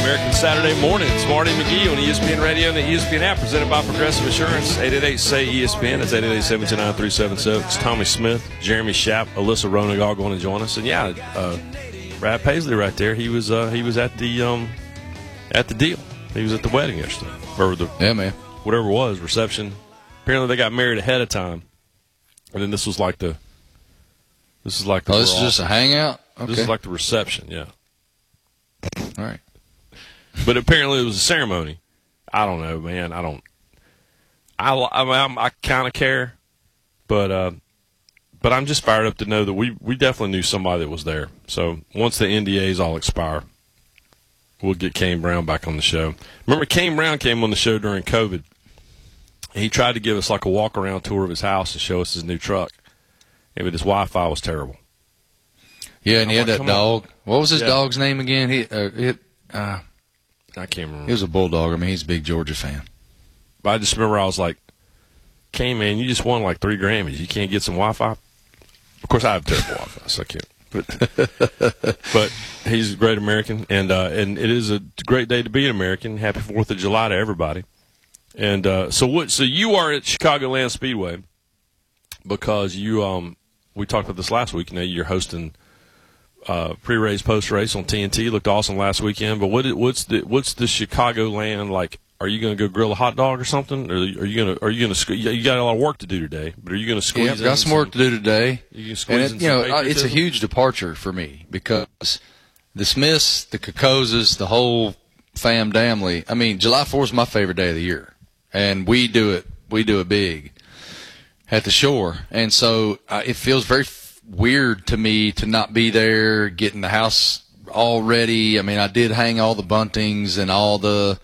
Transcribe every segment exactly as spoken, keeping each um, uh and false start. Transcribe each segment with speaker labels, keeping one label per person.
Speaker 1: American Saturday mornings. Marty McGee on E S P N Radio and the E S P N app, presented by Progressive Insurance. eight eight eight, S A Y, E S P N. That's eight eight eight, seven two nine, three seven six. Tommy Smith, Jeremy Schaap, Alyssa Ronig all going to join us. And, yeah, uh, Brad Paisley right there. He was uh, he was at the um, at the deal. He was at the wedding yesterday. Or the,
Speaker 2: yeah, man.
Speaker 1: Whatever it was, reception. Apparently they got married ahead of time. And then this was like the This is like the
Speaker 2: Oh, this is just a hangout? Okay.
Speaker 1: This is like the reception, yeah.
Speaker 2: All right.
Speaker 1: But apparently it was a ceremony. I don't know, man. I don't. I I, I'm, I kind of care, but uh, but I'm just fired up to know that we we definitely knew somebody that was there. So once the N D As all expire, we'll get Kane Brown back on the show. Remember, Kane Brown came on the show during COVID. He tried to give us like a walk around tour of his house and show us his new truck. Yeah, but his Wi-Fi was terrible.
Speaker 2: Yeah, and he had
Speaker 1: like,
Speaker 2: that dog.
Speaker 1: On.
Speaker 2: What was his
Speaker 1: yeah.
Speaker 2: dog's name again? He, uh, it, uh,
Speaker 1: I can't remember.
Speaker 2: He was a bulldog. I mean, he's a big Georgia fan.
Speaker 1: But I just remember I was like, Kane, man, you just won like three Grammys. You can't get some Wi-Fi? Of course, I have terrible Wi-Fi, so I can't. But, but he's a great American, and uh, and it is a great day to be an American. Happy fourth of July to everybody. And uh, so what? So you are at Chicagoland Speedway because you um we talked about this last week. You know, you're hosting uh, pre-race, post-race on T N T. Looked awesome last weekend. But what what's the what's the Chicagoland like? Are you going to go grill a hot dog or something? Or are you going to are you going to you got a lot of work to do today? But are you going to squeeze?
Speaker 2: Yeah, I've
Speaker 1: in
Speaker 2: got some work to do today.
Speaker 1: You can squeeze
Speaker 2: and it,
Speaker 1: in
Speaker 2: you know,
Speaker 1: some
Speaker 2: uh, it's a
Speaker 1: patriotism?
Speaker 2: huge departure for me because the Smiths, the Cocozas, the whole fam damly. I mean, July fourth is my favorite day of the year, and we do it. We do it big at the shore, and so uh, it feels very f- weird to me to not be there, getting the house all ready. I mean, I did hang all the buntings and all the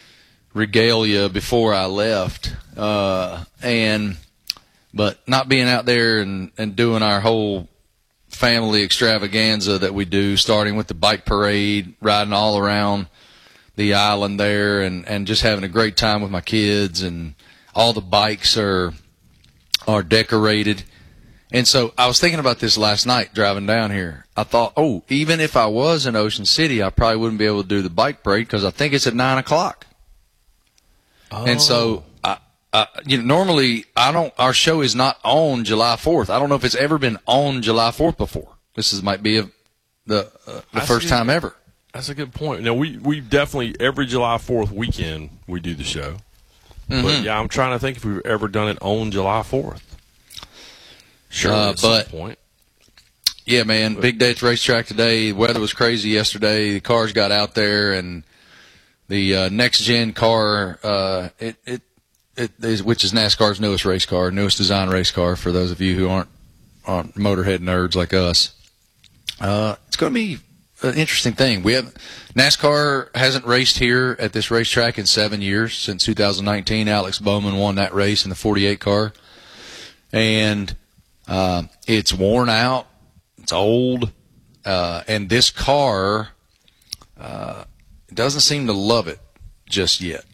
Speaker 2: regalia before I left, uh, and but not being out there and, and doing our whole family extravaganza that we do, starting with the bike parade, riding all around the island there, and, and just having a great time with my kids, and all the bikes are are decorated. And so I was thinking about this last night driving down here. I thought, oh, even if I was in Ocean City, I probably wouldn't be able to do the bike parade because I think it's at nine o'clock. Oh. And so, I, I, you know, normally I don't. Our show is not on July fourth. I don't know if it's ever been on July fourth before. This is might be a, the uh, the first
Speaker 1: good,
Speaker 2: time ever.
Speaker 1: That's a good point. Now we we definitely every July fourth weekend we do the show.
Speaker 2: Mm-hmm.
Speaker 1: But yeah, I'm trying to think if we've ever done it on July fourth. Sure,
Speaker 2: uh,
Speaker 1: at
Speaker 2: but,
Speaker 1: some point.
Speaker 2: Yeah, man,
Speaker 1: but,
Speaker 2: big day at the racetrack today. The weather was crazy yesterday. The cars got out there, and the uh, next gen car, uh, it, it, it is, which is NASCAR's newest race car, newest design race car. For those of you who aren't aren't motorhead nerds like us, uh, it's going to be an interesting thing. We have NASCAR hasn't raced here at this racetrack in seven years since two thousand nineteen. Alex Bowman won that race in the forty-eight car, and uh, it's worn out, it's old, uh, and this car. Uh, doesn't seem to love it just yet.